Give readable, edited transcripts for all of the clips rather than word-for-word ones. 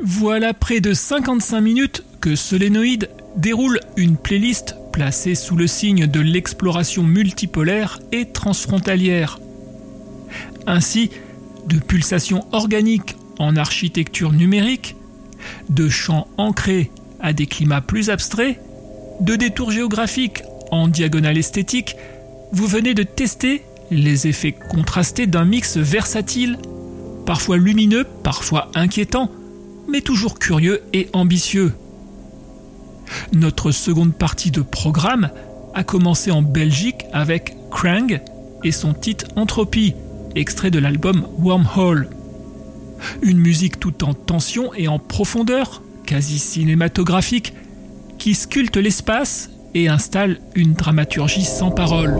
Voilà près de 55 minutes que Solénoïde déroule une playlist placée sous le signe de l'exploration multipolaire et transfrontalière. Ainsi, de pulsations organiques en architecture numérique, de champs ancrés à des climats plus abstraits, de détours géographiques en diagonale esthétique, vous venez de tester les effets contrastés d'un mix versatile, parfois lumineux, parfois inquiétant, mais toujours curieux et ambitieux. Notre seconde partie de programme a commencé en Belgique avec Krang et son titre Entropie, extrait de l'album Wormhole. Une musique tout en tension et en profondeur, quasi cinématographique, qui sculpte l'espace et installe une dramaturgie sans parole.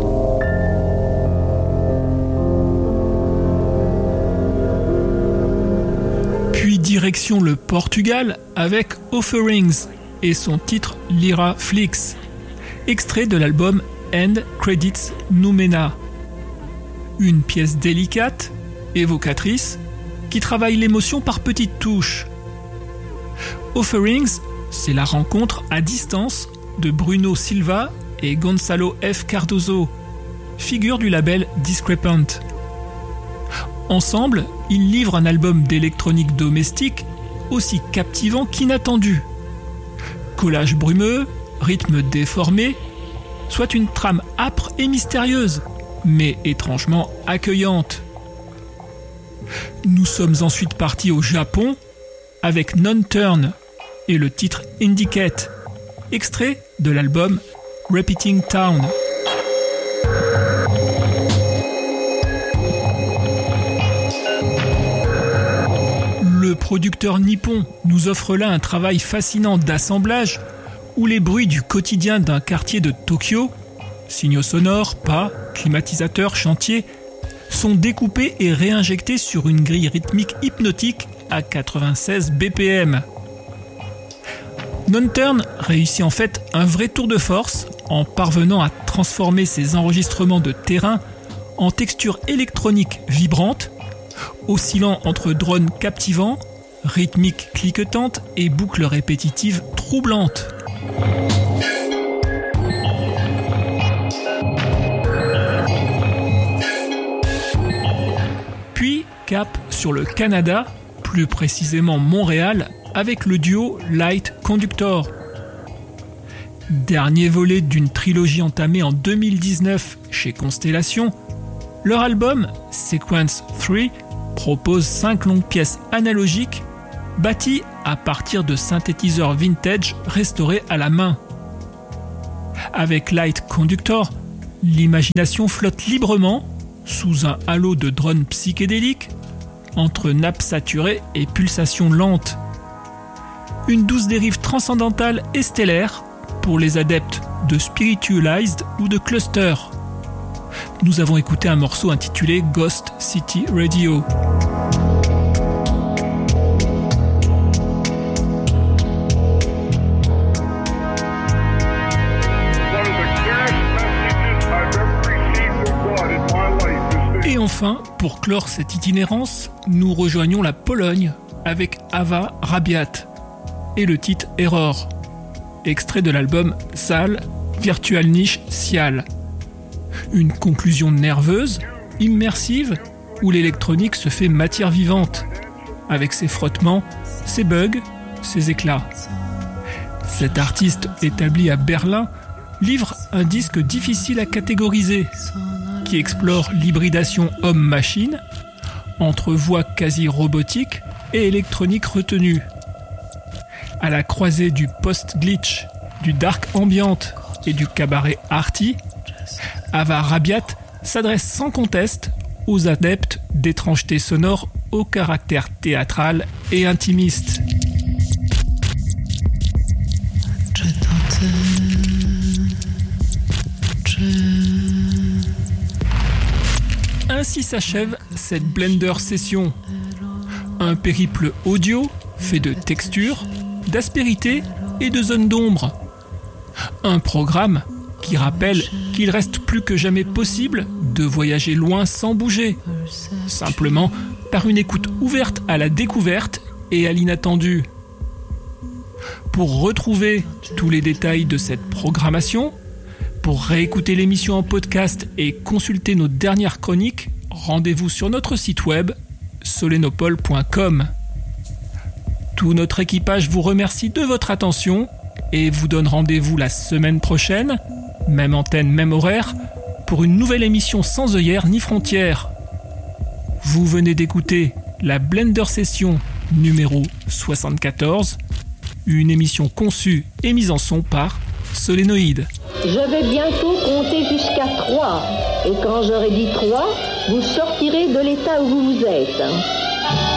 Puis direction le Portugal avec Offerings et son titre Lyra Flix, extrait de l'album End Credits Noumena. Une pièce délicate, évocatrice, qui travaille l'émotion par petites touches. Offerings, c'est la rencontre à distance de Bruno Silva et Gonçalo F. Cardoso, figures du label Discrepant. Ensemble, ils livrent un album d'électronique domestique aussi captivant qu'inattendu. Collage brumeux, rythme déformé, soit une trame âpre et mystérieuse, mais étrangement accueillante. Nous sommes ensuite partis au Japon avec Non-Turn et le titre Indicate, extrait de l'album Repeating Town. Le producteur nippon nous offre là un travail fascinant d'assemblage où les bruits du quotidien d'un quartier de Tokyo, signaux sonores, pas, climatisateurs, chantiers, sont découpés et réinjectés sur une grille rythmique hypnotique à 96 BPM. Non-Turn réussit en fait un vrai tour de force en parvenant à transformer ses enregistrements de terrain en textures électroniques vibrantes, oscillant entre drones captivants, rythmiques cliquetantes et boucles répétitives troublantes. Puis cap sur le Canada, plus précisément Montréal, avec le duo Light Conductor. Dernier volet d'une trilogie entamée en 2019 chez Constellation, leur album Sequence 3 propose 5 longues pièces analogiques bâties à partir de synthétiseurs vintage restaurés à la main. Avec Light Conductor, l'imagination flotte librement sous un halo de drones psychédéliques entre nappes saturées et pulsations lentes. Une douce dérive transcendantale et stellaire pour les adeptes de Spiritualized ou de Cluster. Nous avons écouté un morceau intitulé Ghost City Radio. Et enfin, pour clore cette itinérance, nous rejoignons la Pologne avec Ava Rabiat et le titre Error, extrait de l'album Sal Virtual Niche Cial. Une conclusion nerveuse, immersive, où l'électronique se fait matière vivante, avec ses frottements, ses bugs, ses éclats. Cet artiste établi à Berlin livre un disque difficile à catégoriser, qui explore l'hybridation homme-machine entre voix quasi robotiques et électronique retenue. À la croisée du post-glitch, du dark ambient et du cabaret arty, Ava Rabiat s'adresse sans conteste aux adeptes d'étrangetés sonores au caractère théâtral et intimiste. Ainsi s'achève cette Blender session. Un périple audio fait de textures, d'aspérité et de zones d'ombre. Un programme qui rappelle qu'il reste plus que jamais possible de voyager loin sans bouger, simplement par une écoute ouverte à la découverte et à l'inattendu. Pour retrouver tous les détails de cette programmation, pour réécouter l'émission en podcast et consulter nos dernières chroniques, rendez-vous sur notre site web solenopole.com. Tout notre équipage vous remercie de votre attention et vous donne rendez-vous la semaine prochaine, même antenne, même horaire, pour une nouvelle émission sans œillères ni frontières. Vous venez d'écouter la Blender Session numéro 74, une émission conçue et mise en son par Solénoïde. Je vais bientôt compter jusqu'à 3, et quand j'aurai dit 3, vous sortirez de l'état où vous êtes.